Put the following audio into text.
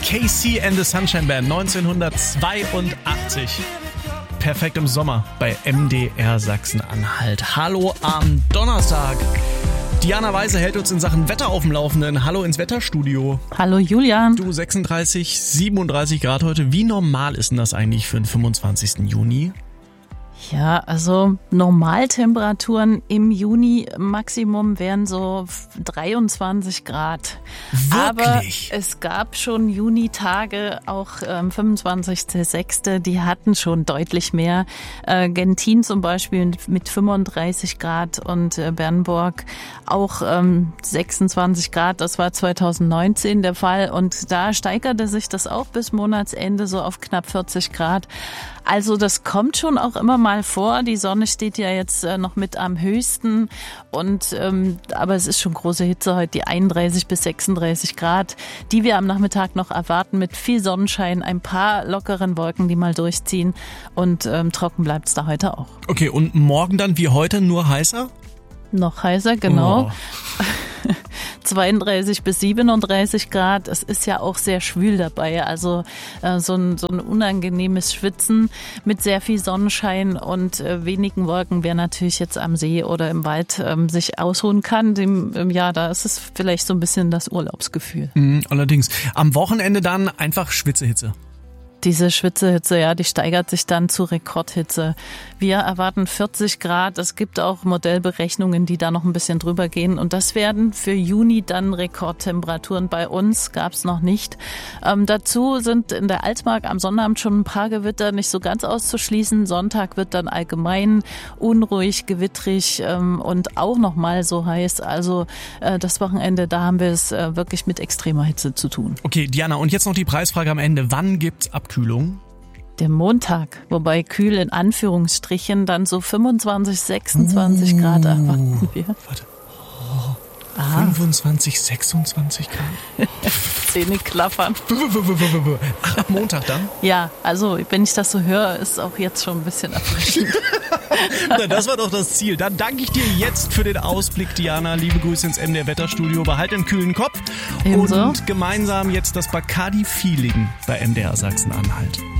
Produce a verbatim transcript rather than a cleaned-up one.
K C and the Sunshine Band, neunzehnhundertzweiundachtzig. Perfekt im Sommer bei M D R Sachsen-Anhalt. Hallo am Donnerstag. Diana Weise hält uns in Sachen Wetter auf dem Laufenden. Hallo ins Wetterstudio. Hallo Julian. Du, sechsunddreißig, siebenunddreißig Grad heute. Wie normal ist denn das eigentlich für den fünfundzwanzigsten Juni? Ja, also Normaltemperaturen im Juni Maximum wären so dreiundzwanzig Grad. Wirklich? Aber es gab schon Junitage, auch ähm, fünfundzwanzigster sechster die hatten schon deutlich mehr. Äh, Gentin zum Beispiel mit fünfunddreißig Grad und äh, Bernburg auch ähm, sechsundzwanzig Grad. Das war zweitausendneunzehn der Fall und da steigerte sich das auch bis Monatsende so auf knapp vierzig Grad. Also das kommt schon auch immer mal vor. Die Sonne steht ja jetzt äh, noch mit am höchsten. Und ähm, aber es ist schon große Hitze heute, die einunddreißig bis sechsunddreißig Grad, die wir am Nachmittag noch erwarten mit viel Sonnenschein, ein paar lockeren Wolken, die mal durchziehen. Und ähm, trocken bleibt es da heute auch. Okay, und morgen dann wie heute nur heißer? Noch heißer, genau. Oh. zweiunddreißig bis siebenunddreißig Grad. Es ist ja auch sehr schwül dabei. Also äh, so, ein, so ein unangenehmes Schwitzen mit sehr viel Sonnenschein und äh, wenigen Wolken, wer natürlich jetzt am See oder im Wald ähm, sich ausruhen kann, dem, ähm, ja, da ist es vielleicht so ein bisschen das Urlaubsgefühl. Mhm, allerdings. Am Wochenende dann einfach Schwitzehitze. Diese Schwitzehitze, ja, die steigert sich dann zu Rekordhitze. Wir erwarten vierzig Grad. Es gibt auch Modellberechnungen, die da noch ein bisschen drüber gehen. Und das werden für Juni dann Rekordtemperaturen. Bei uns gab es noch nicht. Ähm, dazu sind in der Altmark am Sonnabend schon ein paar Gewitter nicht so ganz auszuschließen. Sonntag wird dann allgemein unruhig, gewittrig ähm, und auch noch mal so heiß. Also äh, das Wochenende, da haben wir es äh, wirklich mit extremer Hitze zu tun. Okay, Diana, und jetzt noch die Preisfrage am Ende. Wann gibt's Abkühlung? Der Montag, wobei kühl in Anführungsstrichen, dann so fünfundzwanzig, sechsundzwanzig oh, Grad erwarten wir. Warte. Oh, fünfundzwanzig, sechsundzwanzig Grad? Zähne klappern. Ach, ab Montag dann? Ja, also wenn ich das so höre, ist auch jetzt schon ein bisschen erfrischend. Na, das war doch das Ziel. Dann danke ich dir jetzt für den Ausblick, Diana. Liebe Grüße ins M D R Wetterstudio. Behalt einen kühlen Kopf. Ebenso. Und gemeinsam jetzt das Bacardi-Feeling bei M D R Sachsen-Anhalt.